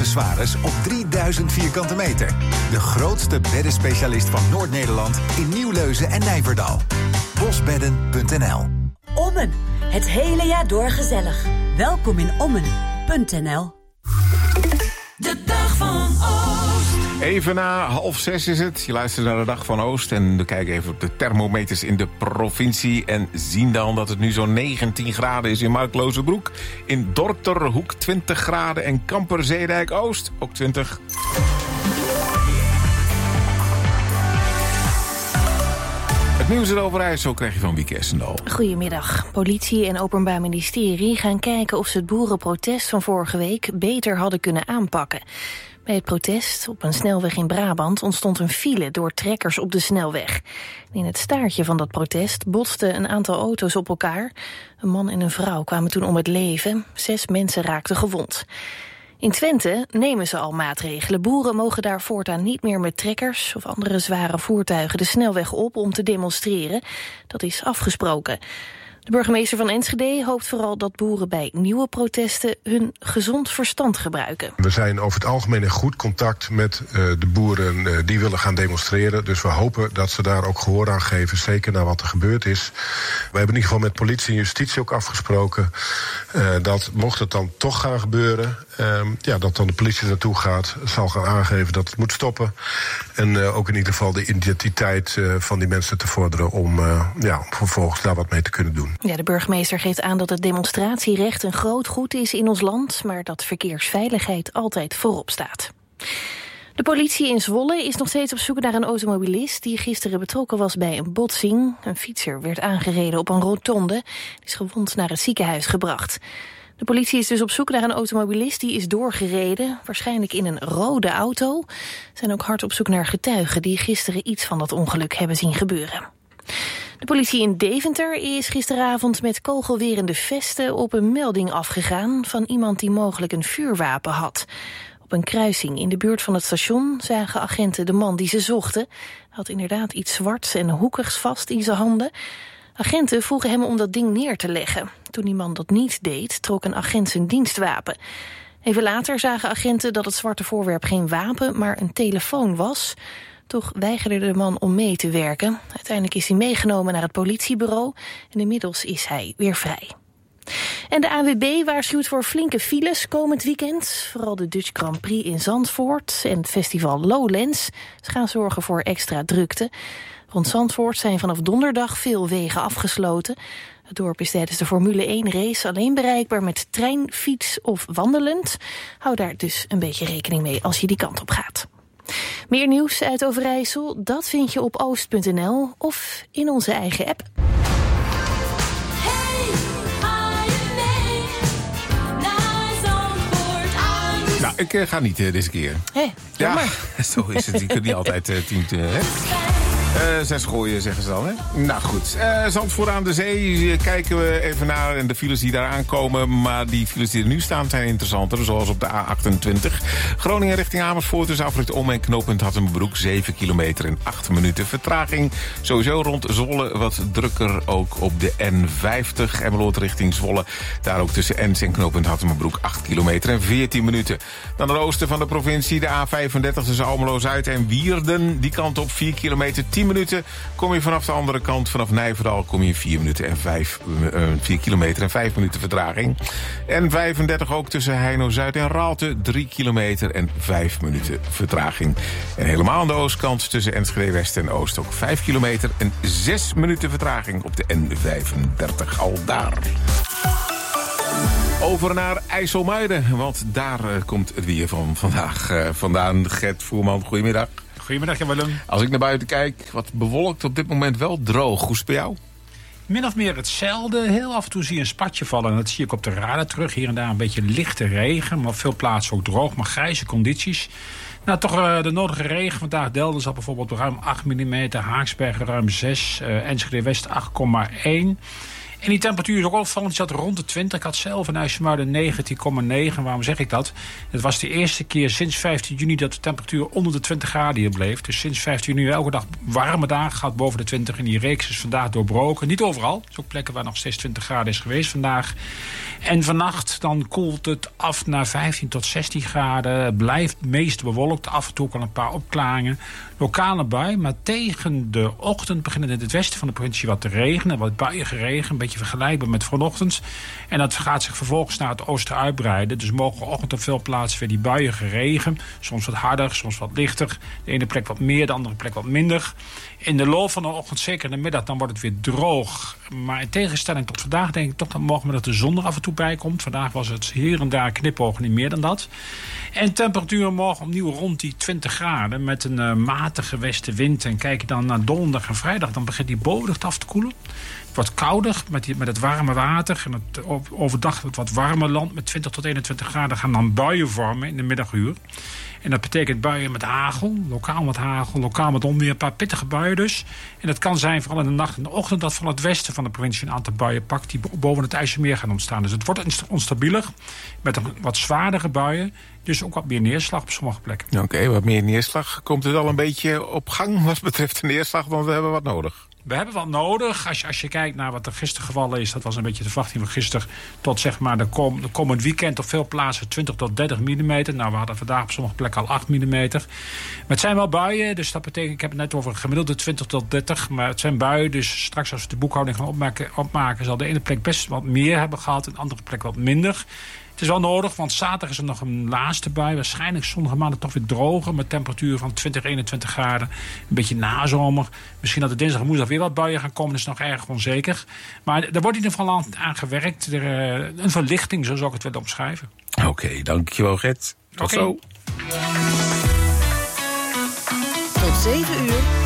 accessoires op 3000 vierkante meter. De grootste beddenspecialist van Noord-Nederland in Nieuwleuzen en Nijverdal. Bosbedden.nl. Ommen. Het hele jaar door gezellig. Welkom in Ommen.nl. De Dag van Oost. Even na 5:30 is het. Je luistert naar de Dag van Oost. En we kijken even op de thermometers in de provincie. En zien dan dat het nu zo'n 19 graden is in Marklozenbroek. In Dorterhoek 20 graden. En Kamperzeedijk Oost ook 20. Het nieuws in Overijssel krijg je van Wieke Essendal. Goedemiddag. Politie en Openbaar Ministerie gaan kijken of ze het boerenprotest van vorige week beter hadden kunnen aanpakken. Bij het protest op een snelweg in Brabant ontstond een file door trekkers op de snelweg. In het staartje van dat protest botsten een aantal auto's op elkaar. Een man en een vrouw kwamen toen om het leven. 6 mensen raakten gewond. In Twente nemen ze al maatregelen. Boeren mogen daar voortaan niet meer met trekkers of andere zware voertuigen de snelweg op om te demonstreren. Dat is afgesproken. De burgemeester van Enschede hoopt vooral dat boeren bij nieuwe protesten hun gezond verstand gebruiken. We zijn over het algemeen in goed contact met de boeren die willen gaan demonstreren. Dus we hopen dat ze daar ook gehoor aan geven, zeker naar wat er gebeurd is. We hebben in ieder geval met politie en justitie ook afgesproken dat mocht het dan toch gaan gebeuren, dat dan de politie naartoe gaat, zal gaan aangeven dat het moet stoppen. En ook in ieder geval de identiteit van die mensen te vorderen om vervolgens daar wat mee te kunnen doen. Ja, de burgemeester geeft aan dat het demonstratierecht een groot goed is in ons land, maar dat verkeersveiligheid altijd voorop staat. De politie in Zwolle is nog steeds op zoek naar een automobilist die gisteren betrokken was bij een botsing. Een fietser werd aangereden op een rotonde en is gewond naar het ziekenhuis gebracht. De politie is dus op zoek naar een automobilist die is doorgereden, waarschijnlijk in een rode auto. Ze zijn ook hard op zoek naar getuigen die gisteren iets van dat ongeluk hebben zien gebeuren. De politie in Deventer is gisteravond met kogelwerende vesten op een melding afgegaan van iemand die mogelijk een vuurwapen had. Op een kruising in de buurt van het station zagen agenten de man die ze zochten. Hij had inderdaad iets zwarts en hoekigs vast in zijn handen. Agenten vroegen hem om dat ding neer te leggen. Toen die man dat niet deed, trok een agent zijn dienstwapen. Even later zagen agenten dat het zwarte voorwerp geen wapen, maar een telefoon was. Toch weigerde de man om mee te werken. Uiteindelijk is hij meegenomen naar het politiebureau en inmiddels is hij weer vrij. En de ANWB waarschuwt voor flinke files komend weekend. Vooral de Dutch Grand Prix in Zandvoort en het festival Lowlands gaan zorgen voor extra drukte. Rond Zandvoort zijn vanaf donderdag veel wegen afgesloten. Het dorp is tijdens de Formule 1-race alleen bereikbaar met trein, fiets of wandelend. Hou daar dus een beetje rekening mee als je die kant op gaat. Meer nieuws uit Overijssel, dat vind je op oost.nl of in onze eigen app. Nou, ik ga niet deze keer. Jammer. Ja, zo is het. Je kunt niet altijd 10... 6 gooien, zeggen ze dan, hè? Nou goed, Zandvoort aan de Zee kijken we even naar. En de files die daar aankomen. Maar die files die er nu staan zijn interessanter. Zoals op de A28. Groningen richting Amersfoort. Dus afrit om en knooppunt Hattemerbroek. 7 kilometer en 8 minuten vertraging. Sowieso rond Zwolle wat drukker ook op de N50. Emmeloord richting Zwolle. Daar ook tussen Ens en knooppunt Hattemerbroek 8 kilometer en 14 minuten. Dan het oosten van de provincie. De A35 tussen Almelo-Zuid en Wierden. Die kant op 4 kilometer 10 minuten. Kom je vanaf de andere kant, vanaf Nijverdal, kom je 4 kilometer en 5 minuten vertraging. En 35 ook tussen Heino-Zuid en Raalte, 3 kilometer en 5 minuten vertraging. En helemaal aan de oostkant tussen Enschede-West en Oost ook 5 kilometer en 6 minuten vertraging op de N35 al daar. Over naar IJsselmuiden, want daar komt het weer van vandaag vandaan. Gert Voerman, goedemiddag. Goedemiddag, Willem. Als ik naar buiten kijk, wat bewolkt, op dit moment wel droog. Hoe is het bij jou? Min of meer hetzelfde. Heel af en toe zie je een spatje vallen. En dat zie ik op de radar terug. Hier en daar een beetje lichte regen. Maar op veel plaatsen ook droog, maar grijze condities. Nou, toch de nodige regen. Vandaag Delden zat bijvoorbeeld ruim 8 mm. Haaksbergen ruim 6. Enschede West 8,1. En die temperatuur is ook opvallend. Die zat rond de 20. Ik had zelf in IJsselmuiden 19,9. Waarom zeg ik dat? Het was de eerste keer sinds 15 juni dat de temperatuur onder de 20 graden hier bleef. Dus sinds 15 juni elke dag warme dagen gaat boven de 20. En die reeks is vandaag doorbroken. Niet overal. Er zijn ook plekken waar nog steeds 20 graden is geweest vandaag. En vannacht dan koelt het af naar 15 tot 16 graden. Het blijft meest bewolkt. Af en toe al een paar opklaringen. Lokale bui, maar tegen de ochtend beginnen in het westen van de provincie wat te regenen. Wat buien geregen, een beetje vergelijkbaar met vanochtend. En dat gaat zich vervolgens naar het oosten uitbreiden. Dus morgenochtend op veel plaatsen weer die buien geregen. Soms wat harder, soms wat lichter. De ene plek wat meer, de andere plek wat minder. In de loop van de ochtend, zeker in de middag, dan wordt het weer droog. Maar in tegenstelling tot vandaag denk ik toch dat morgen dat de zon er af en toe bij komt. Vandaag was het hier en daar knipogen, niet meer dan dat. En temperaturen morgen opnieuw rond die 20 graden met een matige westenwind. En kijk je dan naar donderdag en vrijdag, dan begint die bovenlucht af te koelen. Het wordt kouder met het warme water. En overdag het wat warmer land met 20 tot 21 graden gaan dan buien vormen in de middaguur. En dat betekent buien met hagel, lokaal met onweer, een paar pittige buien dus. En dat kan zijn, vooral in de nacht en de ochtend, dat van het westen van de provincie een aantal buien pakt die boven het IJsselmeer gaan ontstaan. Dus het wordt onstabieler met wat zwaardere buien. Dus ook wat meer neerslag op sommige plekken. Oké, wat meer neerslag. Komt het al een beetje op gang wat betreft de neerslag? Want we hebben wat nodig. We hebben wat nodig. Als je kijkt naar wat er gisteren gevallen is, dat was een beetje de verwachting van gisteren, tot zeg maar de komend weekend op veel plaatsen 20 tot 30 mm. Nou, we hadden vandaag op sommige plekken al 8 mm. Maar het zijn wel buien, dus dat betekent, ik heb het net over een gemiddelde 20 tot 30. Maar het zijn buien, dus straks als we de boekhouding gaan opmaken zal de ene plek best wat meer hebben gehad en de andere plek wat minder. Het is wel nodig, want zaterdag is er nog een laatste bui. Waarschijnlijk zonnige maanden toch weer droger met temperatuur van 20, 21 graden. Een beetje nazomer. Misschien dat de dinsdag en woensdag weer wat buien gaan komen. Dat is nog erg onzeker. Maar er wordt in ieder geval aan gewerkt. Een verlichting, zo zou ik het willen omschrijven. Oké, dankjewel Gert. Tot zo. Tot 7 uur.